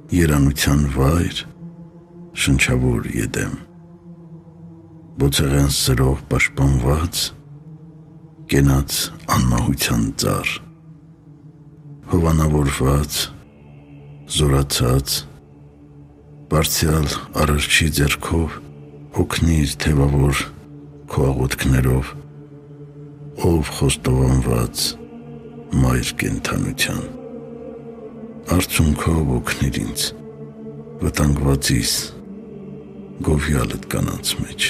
երանության վայր, շնչավոր Եդեմ, բոցեղեն սրով պաշտպանված, կենաց անմահության ծառ, հովանավորված, զորացած, բարձյալ արարչի ձեռքով օգնիր թևավոր քո աղոթքներով, ով խոստովանված մայր կենդանության, արցունքով օգնիր ինձ, վտանգվածիս, գովյալդ կանանց մեջ,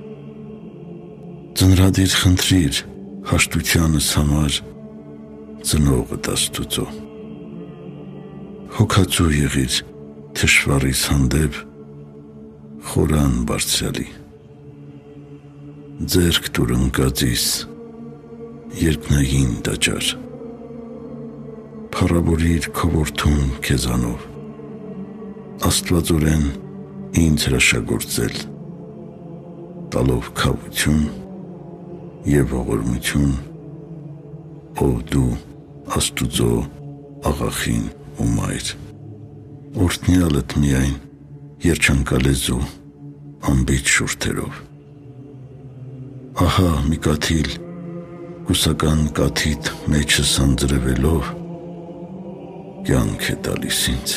ծնրադիր խնդրիր հաշտությանս համար ծնողդ Աստուծո, հոգացու եղիր թշվառիս հանդեպ խորան բարձրալի, ձեռք տուր ընկածիս երկնային տաճար, փառավորիր քո որդուն քեզանով, աստվածորեն ինձ հրաշագործել, տալով քավություն և ողորմություն, ով դու Աստուծո աղախին ու մայր, օրհնյալդ միայն երջանկալեզու անբիծ շուրթերով, ահա մի կաթիլ կուսական կաթիդ մեջս անձրևելով կյանք է տալիս ինձ,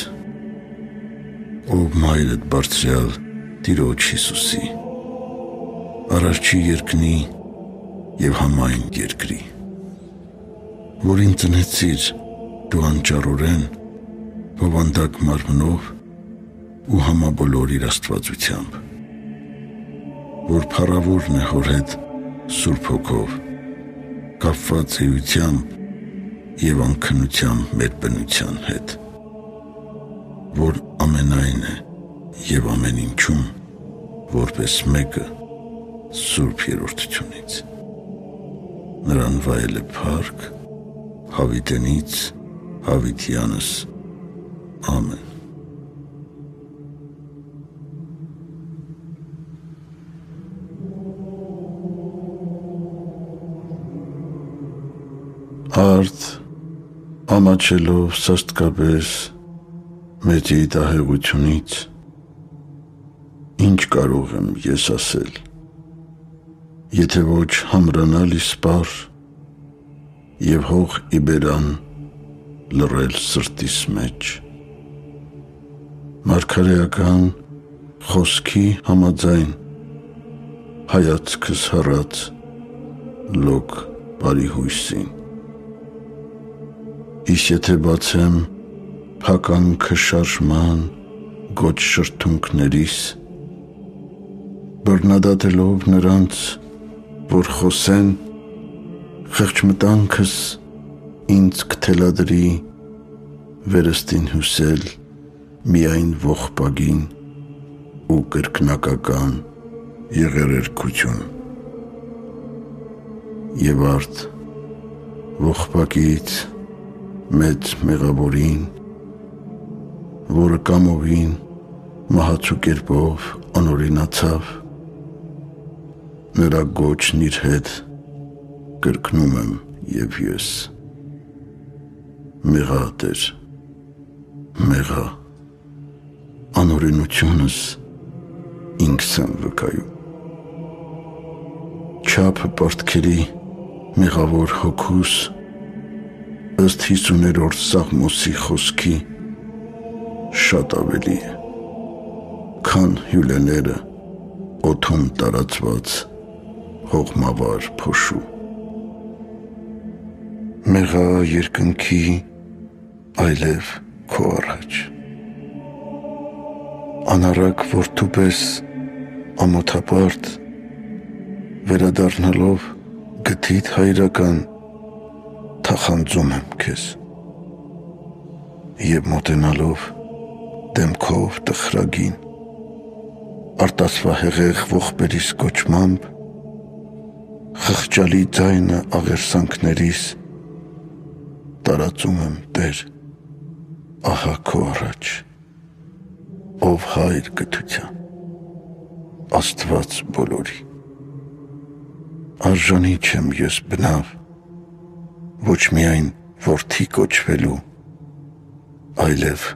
ով մայրդ բարձրյալ Տիրոջ Հիսուսի, արարչի երկնի և համայն երկրի, որին ծնեցիր դու անճառորեն, հովանդակ մարմնով ու համաբոլոր իր աստվածությամբ, որ փառավորն է հոր հետ Սուրբ Հոգով, կապված էությամբ և անքնությամբ մեր բնության հետ, որ ամենայն է և ամեն ինչում, որպես մեկը Սուրբ Երրորդությունից, նրան վայել է փառք հավիտենից հավիտյանս, ամեն։ Արդ ամաչելով սաստկապես մեծի դահեղությունից, ինչ կարող եմ ես ասել, եթե ոչ համրանալ իսպար և հող իբերան լռել սրտիս մեջ, մարգարեական խոսքի համաձայն հայացքս հառած լոկ բարի հույսին, իսկ եթե բացեմ փականքը շարժման գոչ շրթունքներիս, բռնադատելով նրանց, որ խոսեն, խղճմտանքս ինձ կթելադրի վերստին հյուսել միայն ողբագին ու կրկնակական եղերերքություն, և արդ ողբագից մեծ մեղավորին, որը կամովին մահացու կերպով անօրինացավ, նրա գոչն իր հետ կրկնում եմ և ես, մեղա Տեր, մեղա, անօրենությունս ինքս եմ վկայում, չափը պարտքերի մեղավոր հոգուս, ըստ 50-րդ Սաղմոսի խոսքի շատ ավելի է, քան հյուլեները օդում տարածված հողմավար փոշու, մեղա երկնքի այլև քո առաջ, անառակ որդու պես ամոթապարտ վերադառնալով գթիդ հայրական թախանձում եմ քեզ և մոտենալով դեմքով տխրագին արտասվահեղեղ ողբերիս կոչմամբ խղճալի ձայնը աղերսանքներիս տարածում եմ Տեր, ահա քո առաջ, ով հայր գթության, Աստված բոլորի, արժանի չեմ ես բնավ, ոչ միայն որդի կոչվելու, այլև